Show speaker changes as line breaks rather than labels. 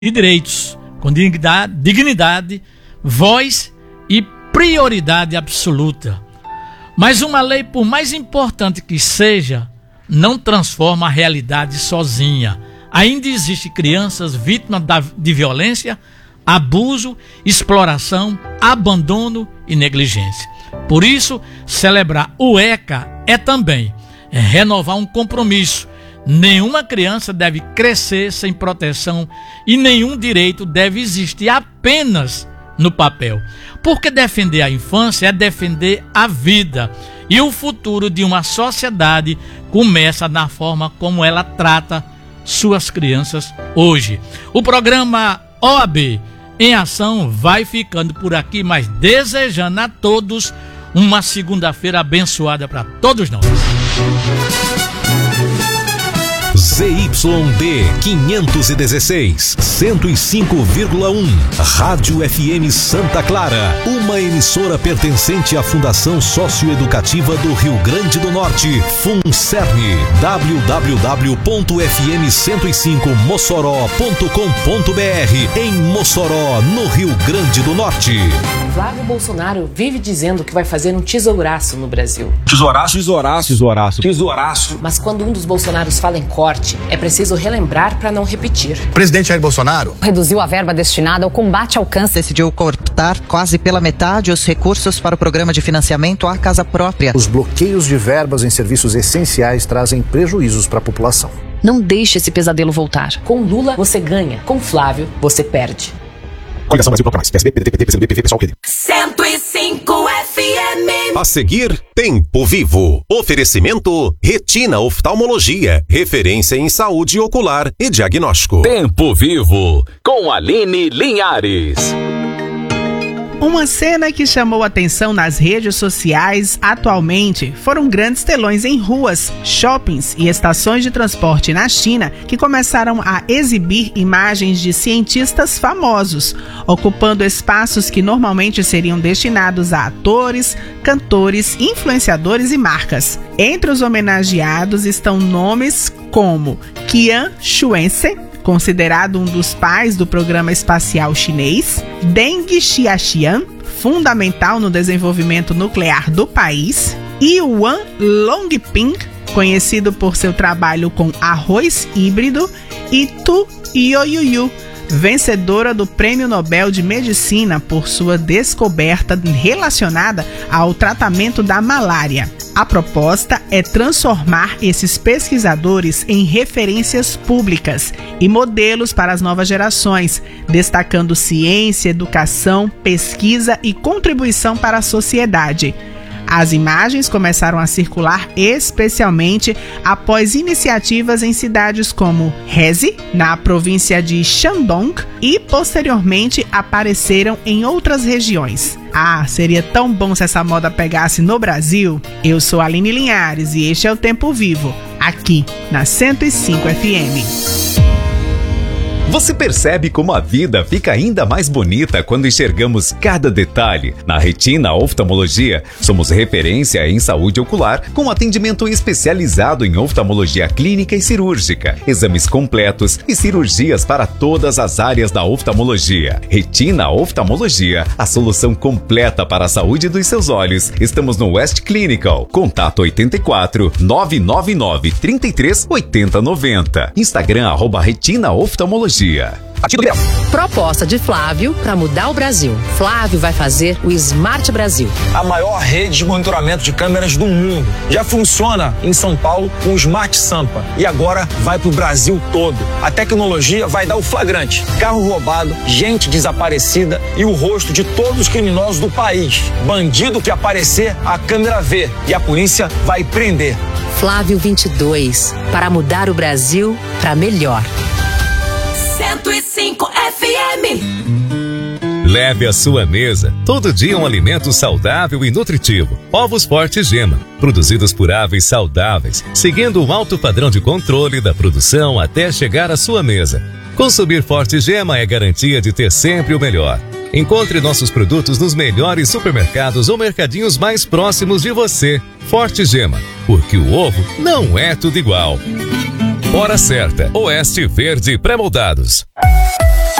e direitos, com dignidade, voz e prioridade absoluta. Mas uma lei, por mais importante que seja, não transforma a realidade sozinha. Ainda existem crianças vítimas de violência, abuso, exploração, abandono e negligência. Por isso, celebrar o ECA é também renovar um compromisso. Nenhuma criança deve crescer sem proteção e nenhum direito deve existir apenas no papel. Porque defender a infância é defender a vida. E o futuro de uma sociedade começa na forma como ela trata suas crianças hoje. O programa OAB em Ação vai ficando por aqui, mas desejando a todos uma segunda-feira abençoada para todos nós.
ZYD 516, 105,1, Rádio FM Santa Clara, uma emissora pertencente à Fundação Socioeducativa do Rio Grande do Norte, FUNCERN, www.fm105mossoró.com.br, em Mossoró, no Rio Grande do Norte.
Flávio Bolsonaro vive dizendo que vai fazer um tesouraço no Brasil.
Tesouraço?
Mas quando um dos Bolsonaros fala em corte, é preciso relembrar para não repetir.
O presidente Jair Bolsonaro
reduziu a verba destinada ao combate ao câncer.
Decidiu cortar quase pela metade os recursos para o programa de financiamento à casa própria.
Os bloqueios de verbas em serviços essenciais trazem prejuízos para a população.
Não deixe esse pesadelo voltar.
Com Lula, você ganha. Com Flávio, você perde.
Coligação Brasil Proclamais, PSB, PDT, PSB, PP, PSOL, PD.
105 FM.
A seguir, Tempo Vivo. Oferecimento Retina Oftalmologia, referência em saúde ocular e diagnóstico.
Tempo Vivo, com Aline Linhares.
Uma cena que chamou atenção nas redes sociais atualmente foram grandes telões em ruas, shoppings e estações de transporte na China que começaram a exibir imagens de cientistas famosos, ocupando espaços que normalmente seriam destinados a atores, cantores, influenciadores e marcas. Entre os homenageados estão nomes como Qian Xuanzhen, considerado um dos pais do programa espacial chinês, Deng Xiaoxian, fundamental no desenvolvimento nuclear do país, e Wan Longping, conhecido por seu trabalho com arroz híbrido, e Tu Youyou, vencedora do Prêmio Nobel de Medicina por sua descoberta relacionada ao tratamento da malária. A proposta é transformar esses pesquisadores em referências públicas e modelos para as novas gerações, destacando ciência, educação, pesquisa e contribuição para a sociedade. As imagens começaram a circular especialmente após iniciativas em cidades como Hezi, na província de Shandong, e posteriormente apareceram em outras regiões. Ah, seria tão bom se essa moda pegasse no Brasil? Eu sou a Aline Linhares e este é o Tempo Vivo, aqui na 105 FM.
Você percebe como a vida fica ainda mais bonita quando enxergamos cada detalhe? Na Retina Oftalmologia, somos referência em saúde ocular, com atendimento especializado em oftalmologia clínica e cirúrgica, exames completos e cirurgias para todas as áreas da oftalmologia. Retina Oftalmologia, a solução completa para a saúde dos seus olhos. Estamos no West Clinical. Contato 84 999 33 80 90. Instagram @Retina Oftalmologia.
Proposta de Flávio para mudar o Brasil. Flávio vai fazer o Smart Brasil.
A maior rede de monitoramento de câmeras do mundo. Já funciona em São Paulo com o Smart Sampa. E agora vai pro Brasil todo. A tecnologia vai dar o flagrante. Carro roubado, gente desaparecida e o rosto de todos os criminosos do país. Bandido que aparecer, a câmera vê. E a polícia vai prender.
Flávio 22. Para mudar o Brasil para melhor.
105 FM.
Leve à sua mesa todo dia um alimento saudável e nutritivo. Ovos Forte Gema, produzidos por aves saudáveis, seguindo um alto padrão de controle da produção até chegar à sua mesa. Consumir Forte Gema é garantia de ter sempre o melhor. Encontre nossos produtos nos melhores supermercados ou mercadinhos mais próximos de você. Forte Gema, porque o ovo não é tudo igual.
Hora certa. Oeste Verde Pré-moldados.